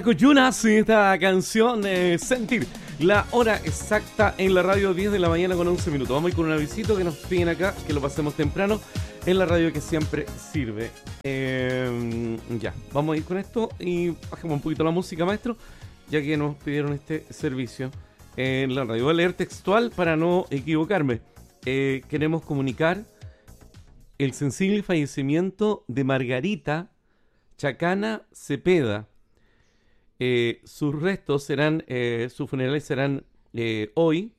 Coyunas, esta canción Sentir, la hora exacta en la radio, 10 de la mañana con 11 minutos. Vamos a ir con un avisito que nos piden acá, que lo pasemos temprano en la radio que siempre sirve. Ya, vamos a ir con esto y bajemos un poquito la música, maestro, ya que nos pidieron este servicio en la radio. Voy a leer textual para no equivocarme. Queremos comunicar el sensible fallecimiento de Margarita Chacana Cepeda. Sus restos serán, sus funerales serán hoy.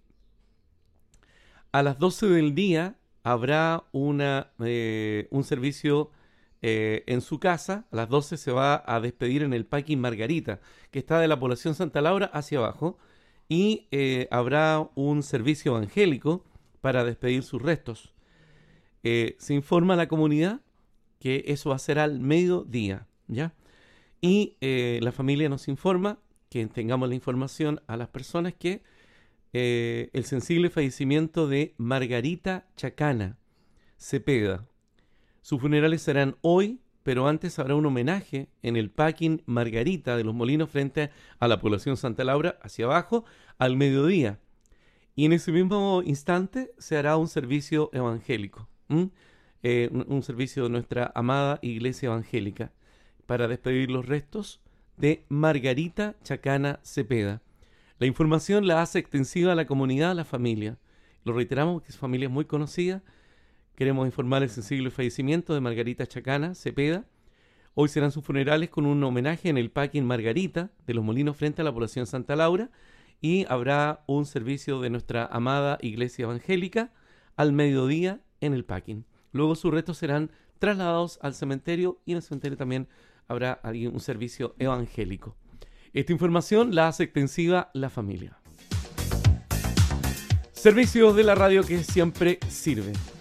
A las 12 del día habrá un servicio en su casa. A las 12 se va a despedir en el Parking Margarita, que está de la población Santa Laura hacia abajo. Y habrá un servicio evangélico para despedir sus restos. Se informa a la comunidad que eso va a ser al mediodía, ¿ya? Y la familia nos informa, que tengamos la información a las personas, que el sensible fallecimiento de Margarita Chacana Cepeda. Sus funerales serán hoy, pero antes habrá un homenaje en el Parking Margarita de Los Molinos frente a la población Santa Laura, hacia abajo, al mediodía. Y en ese mismo instante se hará un servicio evangélico, un servicio de nuestra amada Iglesia Evangélica, para despedir los restos de Margarita Chacana Cepeda. La información la hace extensiva a la comunidad, a la familia. Lo reiteramos, que su familia es muy conocida. Queremos informar el sensible fallecimiento de Margarita Chacana Cepeda. Hoy serán sus funerales con un homenaje en el Parking Margarita de Los Molinos frente a la población Santa Laura, y habrá un servicio de nuestra amada Iglesia Evangélica al mediodía en el Parking. Luego sus restos serán trasladados al cementerio, y en el cementerio también habrá un servicio evangélico. Esta información la hace extensiva la familia. Servicios de la radio que siempre sirve.